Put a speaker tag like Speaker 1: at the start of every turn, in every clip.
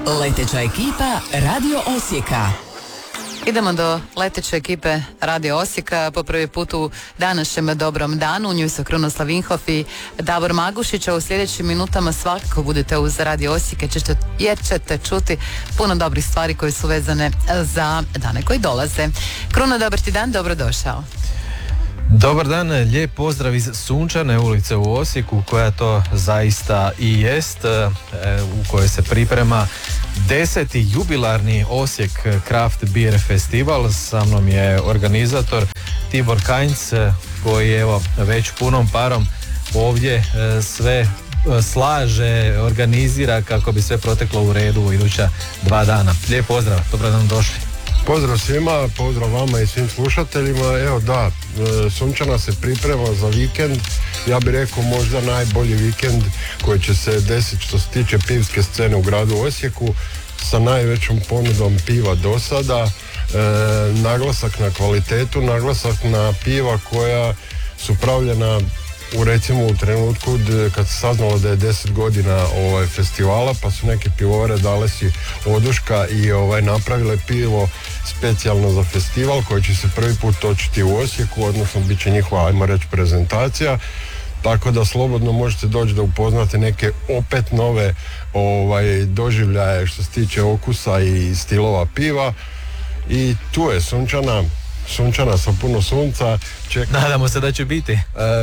Speaker 1: Leteća ekipa Radio Osijeka.
Speaker 2: Idemo do leteće ekipe Radio Osijeka po prvi put u današnjem dobrom danu. U njoj su Krunoslav Vinhof i Davor Magušić, a u sljedećim minutama svakako budete uz Radio Osijek jer ćete čuti puno dobrih stvari koje su vezane za dane koji dolaze. Kruno, dobar ti dan, dobrodošao.
Speaker 3: Dobar dan, lijep pozdrav iz Sunčane ulice u Osijeku, koja to zaista i jest, u kojoj se priprema 10. jubilarni Osijek Craft Beer Festival. Sa mnom je organizator Tibor Kajnc, koji evo već punom parom ovdje sve slaže, organizira kako bi sve proteklo u redu u iduća 2 dana. Lijep pozdrav, dobro nam došli.
Speaker 4: Pozdrav svima, pozdrav vama i svim slušateljima. Evo da, Sunčana se priprema za vikend, ja bih rekao možda najbolji vikend koji će se desiti što se tiče pivske scene u gradu Osijeku, sa najvećom ponudom piva do sada, naglasak na kvalitetu, naglasak na piva koja su pravljena u trenutku kad se saznalo da je 10 godina festivala, pa su neke pivovare dale si oduška i napravile pivo specijalno za festival koji će se prvi put točiti u Osijeku, odnosno bit će njihova, ajmo reći, prezentacija. Tako da slobodno možete doći da upoznate neke opet nove doživljaje što se tiče okusa i stilova piva. I tu je Sunčana sa puno sunca.
Speaker 3: Nadamo se da će biti.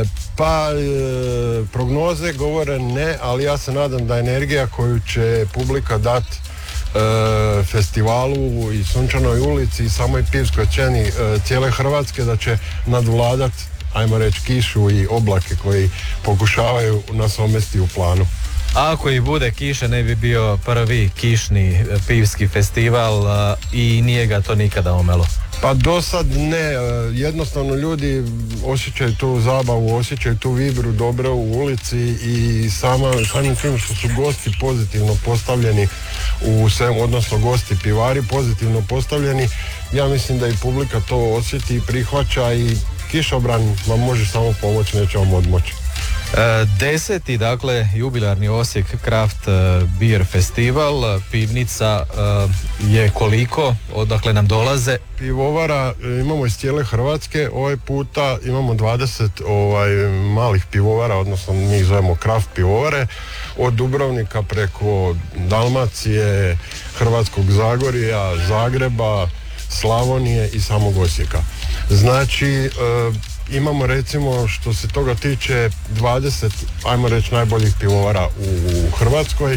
Speaker 4: Prognoze govore ne, ali ja se nadam da energija koju će publika dati festivalu i Sunčanoj ulici i samoj pivskoj sceni cijele Hrvatske, da će nadvladat, ajmo reći, kišu i oblake koji pokušavaju nas omesti u planu.
Speaker 3: Ako i bude kiše, ne bi bio prvi kišni pivski festival i nije ga to nikada omelo.
Speaker 4: Pa do sad ne, jednostavno ljudi osjećaju tu zabavu, osjećaju tu vibru dobro u ulici i samim tim što su gosti pozitivno postavljeni odnosno gosti pivari pozitivno postavljeni, ja mislim da i publika to osjeti i prihvaća i kišobran vam može samo pomoći, neće vam odmoći.
Speaker 3: 10. dakle jubilarni Osijek Craft Beer Festival, pivnica je koliko, odakle nam dolaze?
Speaker 4: Pivovara imamo iz cijele Hrvatske, ovaj puta imamo 20 malih pivovara, odnosno mi ih zovemo craft pivovare, od Dubrovnika preko Dalmacije, Hrvatskog Zagorja, Zagreba, Slavonije i samog Osijeka. Znači, imamo recimo što se toga tiče 20, ajmo reći, najboljih pivovara u Hrvatskoj.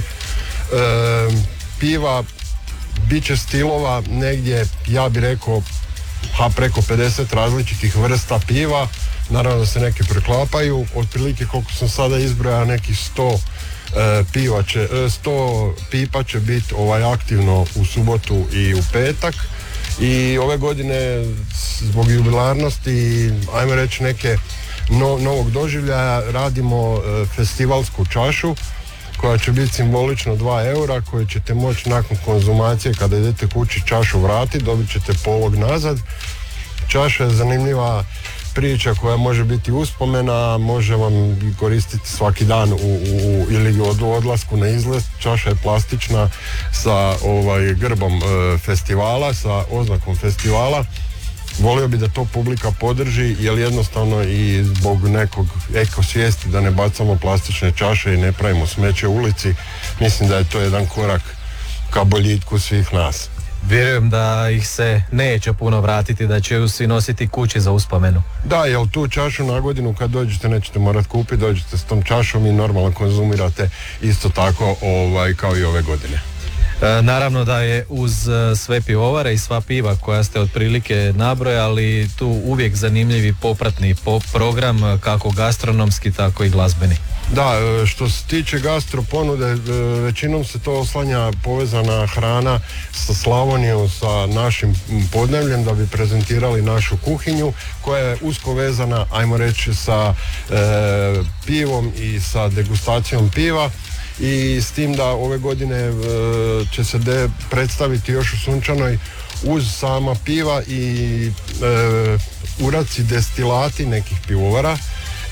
Speaker 4: Piva, bit će stilova negdje, ja bih rekao, preko 50 različitih vrsta piva. Naravno da se neke preklapaju, otprilike koliko sam sada izbrojao, nekih 100 pipa će biti aktivno u subotu i u petak. I ove godine zbog jubilarnosti, ajmo reći, neke novog doživljaja, radimo festivalsku čašu koja će biti simbolično 2 eura, koju ćete moći nakon konzumacije kada idete kući čašu vratiti, dobit ćete polog nazad. Čaša je zanimljiva priča koja može biti uspomena, može vam koristiti svaki dan ili u odlasku na izlet. Čaša je plastična sa grbom festivala, sa oznakom festivala. Volio bi da to publika podrži, jer jednostavno i zbog nekog ekosvijesti da ne bacamo plastične čaše i ne pravimo smeće u ulici, mislim da je to jedan korak ka boljitku svih nas.
Speaker 3: Vjerujem da ih se neće puno vratiti, da će ju svi nositi kući za uspomenu.
Speaker 4: Da, jer tu čašu na godinu kad dođete nećete morati kupiti, dođete s tom čašom i normalno konzumirate isto tako kao i ove godine.
Speaker 3: Naravno da je uz sve pivovare i sva piva koja ste otprilike nabrojali tu uvijek zanimljivi popratni program, kako gastronomski tako i glazbeni.
Speaker 4: Da, što se tiče gastro ponude, većinom se to oslanja povezana hrana sa Slavonijom, sa našim podnebljem, da bi prezentirali našu kuhinju koja je usko vezana, ajmo reći, sa pivom i sa degustacijom piva. I s tim da ove godine će se predstaviti još u Sunčanoj uz sama piva i uraci destilati nekih pivovara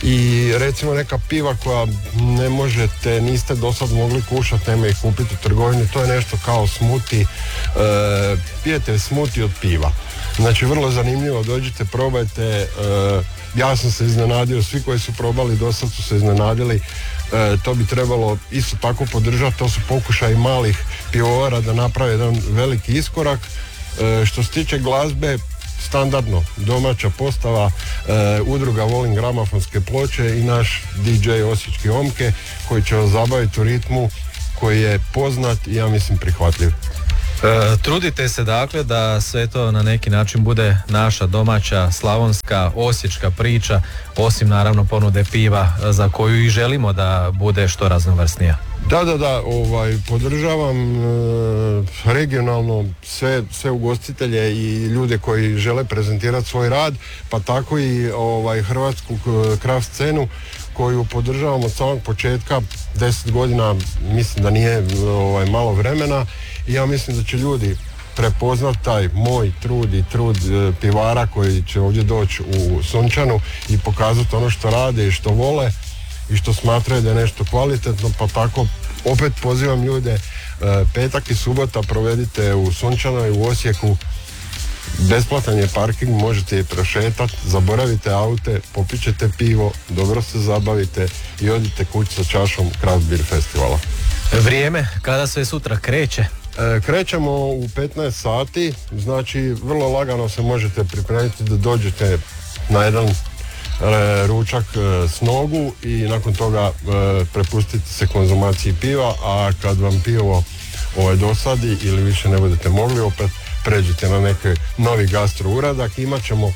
Speaker 4: i recimo neka piva koja ne možete, niste do sad mogli kušati, nema ih kupiti u trgovini, to je nešto kao smuti, pijete smuti od piva. Znači vrlo zanimljivo, dođite, probajte, ja sam se iznenadio, svi koji su probali do sad su se iznenadili, to bi trebalo isto tako podržati, to su pokušaji malih pivovara da naprave jedan veliki iskorak. Što se tiče glazbe, standardno, domaća postava, udruga Volim gramofonske ploče i naš DJ Osječki Omke koji će vas zabaviti u ritmu koji je poznat i ja mislim prihvatljiv.
Speaker 3: Trudite se dakle da sve to na neki način bude naša domaća, slavonska, osječka priča, osim naravno ponude piva za koju i želimo da bude što raznovrsnija.
Speaker 4: Da, podržavam regionalno sve ugostitelje i ljude koji žele prezentirati svoj rad, pa tako i hrvatsku craft scenu koju podržavam od samog početka. 10 godina mislim da nije malo vremena i ja mislim da će ljudi prepoznat taj moj trud i trud pivara koji će ovdje doći u Sunčanu i pokazati ono što rade i što vole i što smatraju da je nešto kvalitetno, pa tako opet pozivam ljude, petak i subota provedite u Sunčanoj, u Osijeku, besplatan je parking, možete je prošetati, zaboravite aute, popićete pivo, dobro se zabavite i odite kući sa čašom Craft Beer Festivala.
Speaker 3: Vrijeme, kada sve sutra kreće?
Speaker 4: Krećemo u 15 sati, znači vrlo lagano se možete pripremiti da dođete na jedan ručak s nogu i nakon toga prepustite se konzumaciji piva, a kad vam pivo dosadi ili više ne budete mogli, opet pređete na neki novi gastro uradak. Imat ćemo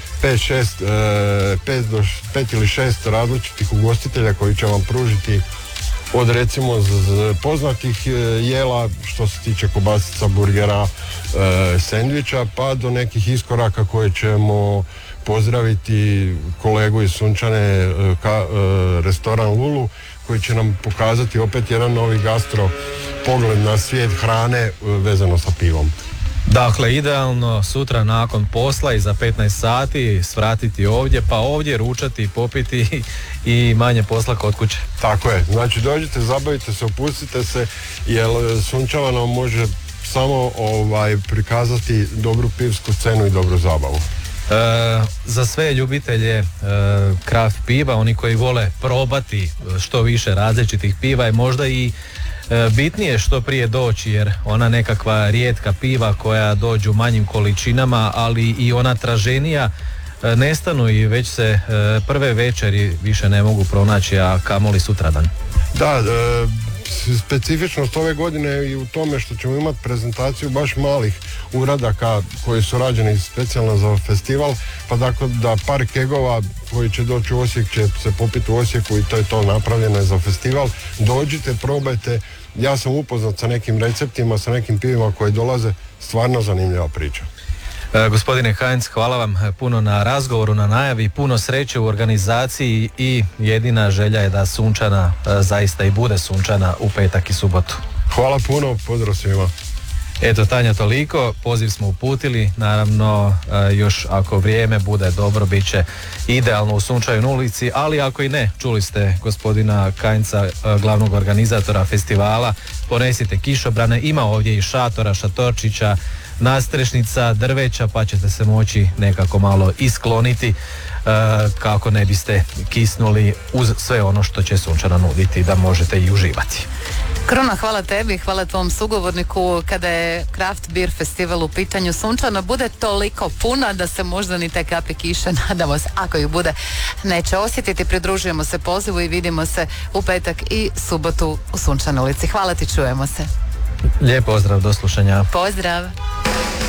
Speaker 4: 5 ili 6 različitih ugostitelja koji će vam pružiti od recimo poznatih jela što se tiče kobasica, burgera, sendviča, pa do nekih iskoraka koje ćemo pozdraviti kolegu iz Sunčane, restoran Lulu, koji će nam pokazati opet jedan novi gastro pogled na svijet hrane vezano sa pivom.
Speaker 3: Dakle, idealno sutra nakon posla i za 15 sati svratiti ovdje, pa ovdje ručati, popiti i manje posla kod kuće.
Speaker 4: Tako je, znači dođite, zabavite se, opustite se, jer Sunčava nam može samo prikazati dobru pivsku scenu i dobru zabavu.
Speaker 3: Za sve ljubitelje craft piva, oni koji vole probati što više različitih piva, je možda i bitnije što prije doći, jer ona nekakva rijetka piva koja dođu u manjim količinama, ali i ona traženija nestanu i već se prve večeri više ne mogu pronaći, a kamoli sutradan.
Speaker 4: Da, specifičnost ove godine je i u tome što ćemo imati prezentaciju baš malih uradaka koji su rađeni specijalno za festival, pa dakle da par kegova koji će doći u Osijek će se popiti u Osijeku i to je to, napravljeno je za festival. Dođite, probajte, ja sam upoznat sa nekim receptima, sa nekim pivima koji dolaze, stvarno zanimljiva priča.
Speaker 3: Gospodine Heinz, hvala vam puno na razgovoru, na najavi, puno sreće u organizaciji i jedina želja je da Sunčana zaista i bude Sunčana u petak i subotu.
Speaker 4: Hvala puno, pozdrav svima.
Speaker 3: Eto, Tanja, toliko, poziv smo uputili, naravno još ako vrijeme bude dobro, bit će idealno u Sunčanoj ulici, ali ako i ne, čuli ste gospodina Heinza, glavnog organizatora festivala, ponesite kišobrane, ima ovdje i šatora, šatorčića, nastrešnica, drveća, pa ćete se moći nekako malo iskloniti kako ne biste kisnuli uz sve ono što će Sunčana nuditi, da možete i uživati.
Speaker 2: Kruna, hvala tebi, hvala tvom sugovorniku. Kada je Craft Beer Festival u pitanju, Sunčana bude toliko puna da se možda ni te kapi kiše, nadamo se, ako ju bude, neće osjetiti. Pridružujemo se pozivu i vidimo se u petak i subotu u Sunčanoj ulici. Hvala ti, čujemo se.
Speaker 3: Lijep pozdrav, do slušanja.
Speaker 2: Pozdrav.